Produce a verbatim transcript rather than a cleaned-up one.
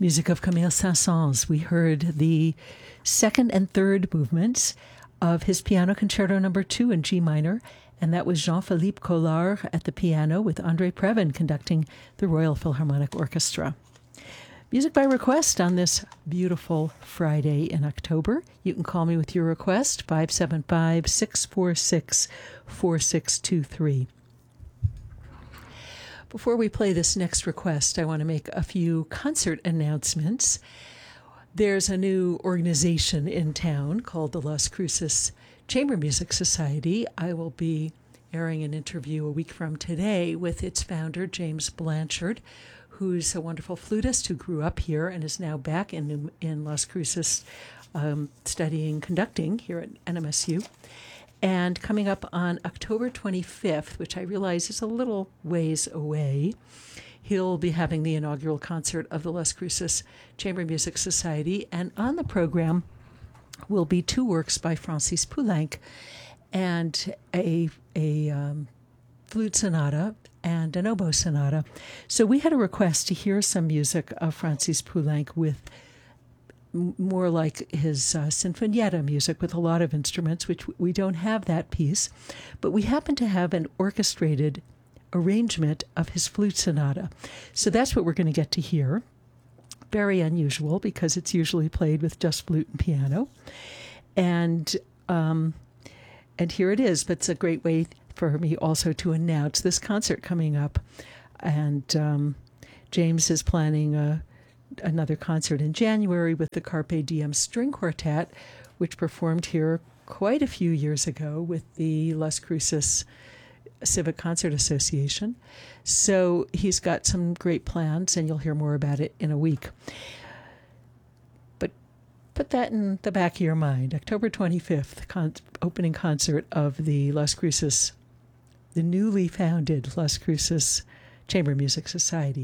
Music of Camille Saint-Saëns. We heard the second and third movements of his Piano Concerto Number Two in G minor, and that was Jean-Philippe Collard at the piano with André Previn conducting the Royal Philharmonic Orchestra. Music by request on this beautiful Friday in October. You can call me with your request, five seven five, six four six, four six two three. Before we play this next request, I want to make a few concert announcements. There's a new organization in town called the Las Cruces Chamber Music Society. I will be airing an interview a week from today with its founder, James Blanchard, who's a wonderful flutist who grew up here and is now back in, in Las Cruces um, studying conducting here at N M S U. And coming up on October twenty-fifth, which I realize is a little ways away, he'll be having the inaugural concert of the Las Cruces Chamber Music Society. And on the program will be two works by Francis Poulenc and a, a um, flute sonata and an oboe sonata. So we had a request to hear some music of Francis Poulenc with more like his uh, sinfonietta music with a lot of instruments, which we don't have that piece, but we happen to have an orchestrated arrangement of his flute sonata. So that's what we're going to get to hear. Very unusual because it's usually played with just flute and piano. And um, and here it is, but it's a great way for me also to announce this concert coming up. And um, James is planning a another concert in January with the Carpe Diem String Quartet, which performed here quite a few years ago with the Las Cruces Civic Concert Association. So he's got some great plans, and you'll hear more about it in a week. But put that in the back of your mind. October twenty-fifth, con- opening concert of the Las Cruces, the newly founded Las Cruces Chamber Music Society.